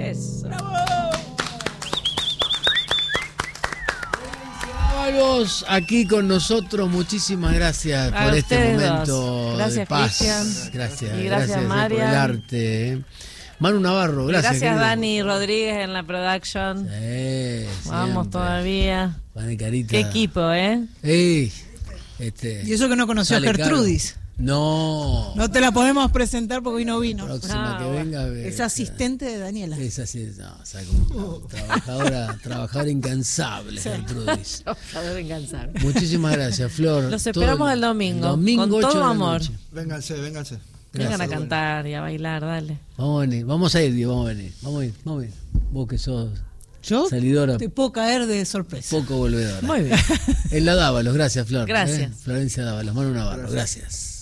Eso. Ábalos, aquí con nosotros, muchísimas gracias A por este ustedes momento dos. Gracias, de paz. Cristian. Gracias, Y gracias, por Marian. el arte. Manu Navarro, gracias. Gracias, querido. Dani Rodríguez en la production. Vamos Siempre. todavía. Dani Carita. Qué equipo, ¿eh? Ey, Y eso que no conoció a sale Gertrudis. caro. No. No te la podemos presentar porque hoy no vino. Próxima que bueno. venga. Es asistente de Daniela. Es así, no, ¿sabe cómo? Trabajadora incansable, Gertrudis. Trabajador incansable. Muchísimas gracias, Flor. Los esperamos el domingo, con 8 todo de la amor. noche. Vénganse. Vengan a Gracias. cantar y a bailar, dale. Vamos a venir, vamos a ir, Diego, vamos a venir. Vamos a ir. Vos que sos Yo salidora, te puedo caer de sorpresa. poco volvedora. Muy bien. En la Dávalos, gracias, Flor. Gracias. Florencia Dávalos, Manu Navarro, gracias.